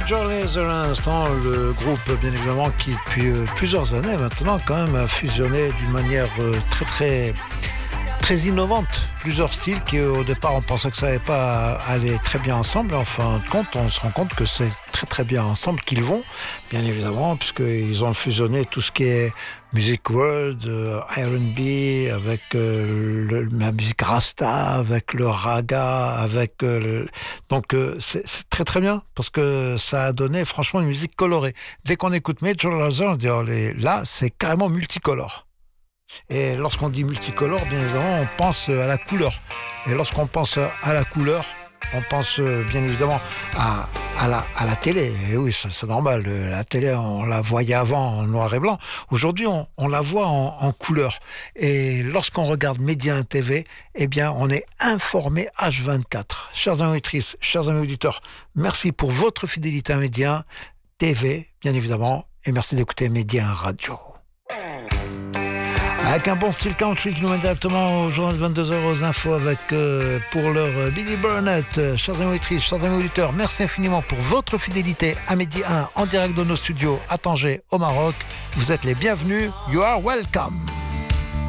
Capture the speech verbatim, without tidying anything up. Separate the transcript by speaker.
Speaker 1: Laser à l'instant, le groupe bien évidemment qui depuis plusieurs années maintenant quand même a fusionné d'une manière très très très innovante plusieurs styles qui au départ on pensait que ça n'allait pas aller très bien ensemble, en fin de compte on se rend compte que c'est très très bien ensemble qu'ils vont, bien évidemment, puisqu'ils ont fusionné tout ce qui est music world, euh, R and B, avec euh, le, la musique Rasta, avec le raga, avec euh, le... donc euh, c'est, c'est très très bien parce que ça a donné franchement une musique colorée. Dès qu'on écoute Major Lazer, on dit oh, les... là c'est carrément multicolore. Et lorsqu'on dit multicolore, bien évidemment, on pense à la couleur. Et lorsqu'on pense à la couleur, on pense bien évidemment à, à, la, à la télé. Et oui, c'est, c'est normal. La télé, on la voyait avant en noir et blanc. Aujourd'hui, on, on la voit en, en couleur. Et lorsqu'on regarde Média un T V, eh bien, on est informé H vingt-quatre. Chers amis auditrices, chers amis auditeurs, merci pour votre fidélité à Média un T V, bien évidemment. Et merci d'écouter Média un Radio. Avec un bon style country qui nous mène directement au journal de vingt-deux heures aux infos avec, euh, pour leur euh, Billy Burnett. Euh, chers amis auditrices, chers amis auditeurs, merci infiniment pour votre fidélité à Midi un en direct de nos studios à Tanger, au Maroc. Vous êtes les bienvenus. You are welcome.